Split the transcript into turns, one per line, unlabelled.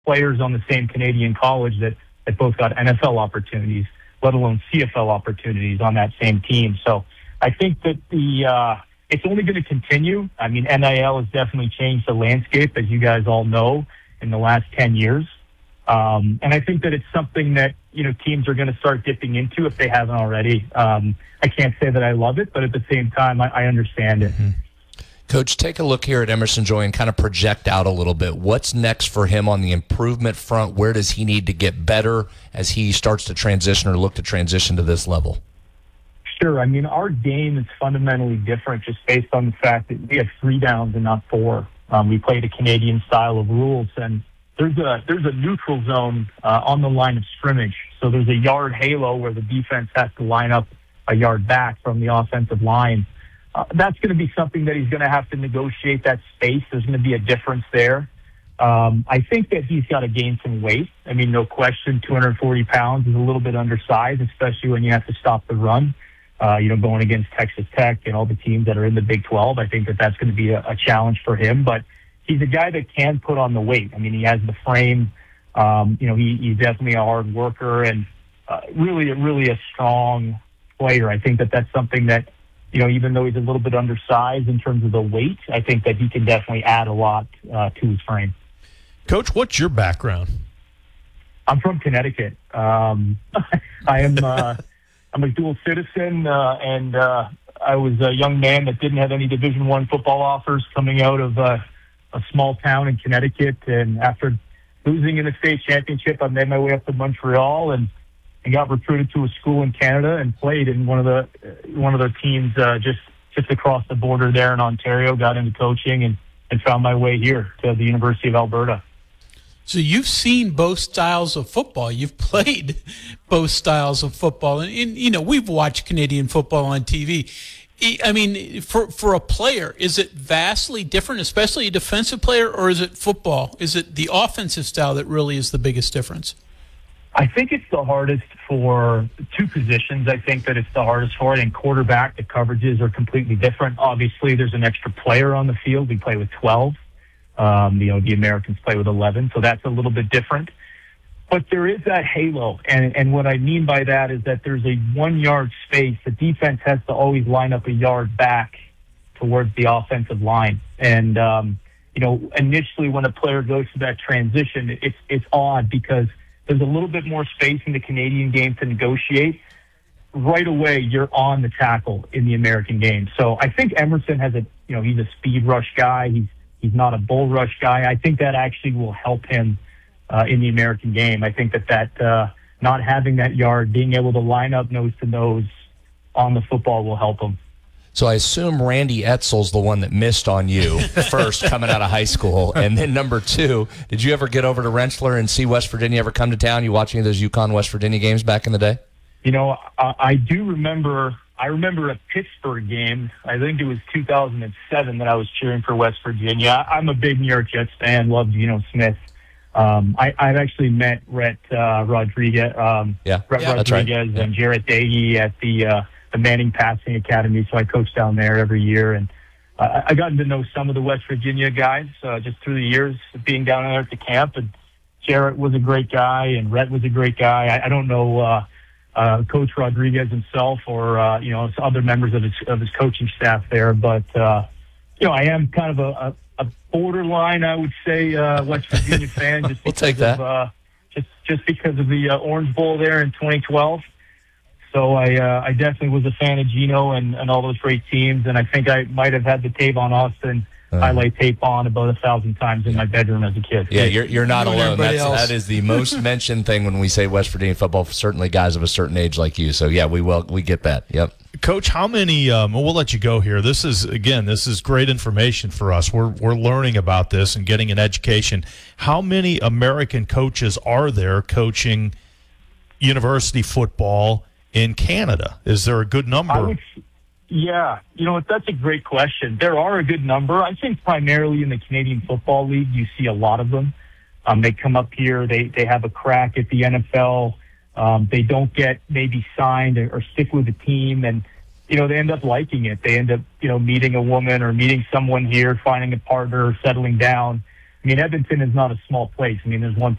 players on the same Canadian college that both got NFL opportunities, let alone CFL opportunities on that same team. So I think that it's only going to continue. I mean, NIL has definitely changed the landscape, as you guys all know, in the last 10 years. And I think that it's something that, teams are going to start dipping into if they haven't already. I can't say that I love it, but at the same time, I understand it.
Mm-hmm. Coach, take a look here at Emerson Joy and kind of project out a little bit. What's next for him on the improvement front? Where does he need to get better as he starts to transition or look to transition to this level?
Sure. I mean, our game is fundamentally different just based on the fact that we have 3 downs and not 4. We played a Canadian style of rules, and there's a neutral zone on the line of scrimmage. So there's a yard halo where the defense has to line up a yard back from the offensive line. That's going to be something that he's going to have to negotiate that space. There's going to be a difference there. I think that he's got to gain some weight. I mean, no question, 240 pounds is a little bit undersized, especially when you have to stop the run. Going against Texas Tech and all the teams that are in the Big 12, I think that that's going to be a challenge for him. But he's a guy that can put on the weight. I mean, he has the frame. He's definitely a hard worker and really a strong player. I think that that's something that, even though he's a little bit undersized in terms of the weight, I think that he can definitely add a lot to his frame.
Coach, what's your background?
I'm from Connecticut. I'm a dual citizen, and I was a young man that didn't have any Division I football offers coming out of a small town in Connecticut. And after losing in the state championship, I made my way up to Montreal and got recruited to a school in Canada and played in one of the teams just across the border there in Ontario. Got into coaching and found my way here to the University of Alberta.
So you've seen both styles of football. You've played both styles of football. And we've watched Canadian football on TV. I mean, for a player, is it vastly different, especially a defensive player, or is it football? Is it the offensive style that really is the biggest difference?
I think it's the hardest for 2 positions. I think that it's the hardest for it. In quarterback, the coverages are completely different. Obviously, there's an extra player on the field. We play with 12. The Americans play with 11, so that's a little bit different. But there is that halo, and what I mean by that is that there's a 1-yard space. The defense has to always line up a yard back towards the offensive line. And, initially when a player goes through that transition, it's odd because there's a little bit more space in the Canadian game to negotiate. Right away, you're on the tackle in the American game. So I think Emerson has he's a speed rush guy. He's not a bull rush guy. I think that actually will help him in the American game. I think that not having that yard, being able to line up nose to nose on the football will help him.
So I assume Randy Etzel's the one that missed on you first coming out of high school. And then number 2, did you ever get over to Rensselaer and see West Virginia ever come to town? You watching those UConn-West Virginia games back in the day?
I do remember. I remember a Pittsburgh game. I think it was 2007 that I was cheering for West Virginia. I'm a big New York Jets fan. Love Geno Smith. I've actually met Rhett Rodriguez,
Rodriguez right.
And Jarrett Dagey at the Manning Passing Academy. So I coach down there every year, and I gotten to know some of the West Virginia guys just through the years of being down there at the camp. And Jarrett was a great guy, and Rhett was a great guy. I don't know Coach Rodriguez himself or other members of his coaching staff there, but I am kind of a borderline, I would say, West Virginia fan. Just
we'll take that.
Just because of the Orange Bowl there in 2012. So I definitely was a fan of Geno and all those great teams, and I think I might have had the Tavon Austin highlight tape on about 1,000 times in my bedroom as a kid.
Yeah, you're not alone. That is the most mentioned thing when we say West Virginia football, for certainly guys of a certain age like you. So yeah, we get that. Yep.
Coach, how many? We'll let you go here. This is great information for us. We're learning about this and getting an education. How many American coaches are there coaching university football in Canada? Is there a good number?
Yeah, that's a great question. There are a good number. I think primarily in the Canadian Football League, you see a lot of them. They come up here. They have a crack at the NFL. They don't get maybe signed or stick with the team, and they end up liking it. They end up meeting a woman or meeting someone here, finding a partner, settling down. I mean, Edmonton is not a small place. I mean, there's one